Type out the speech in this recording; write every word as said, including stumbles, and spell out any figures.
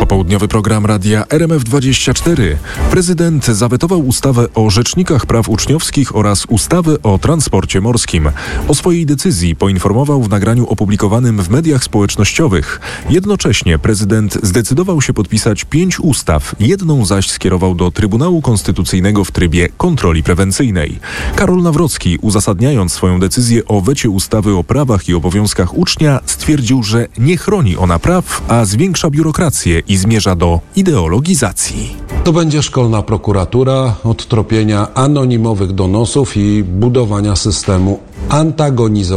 Popołudniowy program radia R M F dwadzieścia cztery. Prezydent zawetował ustawę o rzecznikach praw uczniowskich oraz ustawę o transporcie morskim. O swojej decyzji poinformował w nagraniu opublikowanym w mediach społecznościowych. Jednocześnie prezydent zdecydował się podpisać pięć ustaw, jedną zaś skierował do Trybunału Konstytucyjnego w trybie kontroli prewencyjnej. Karol Nawrocki, uzasadniając swoją decyzję o wecie ustawy o prawach i obowiązkach ucznia, stwierdził, że nie chroni ona praw, a zwiększa biurokrację i zmierza do ideologizacji. To będzie szkolna prokuratura od tropienia anonimowych donosów i budowania systemu antagonizowania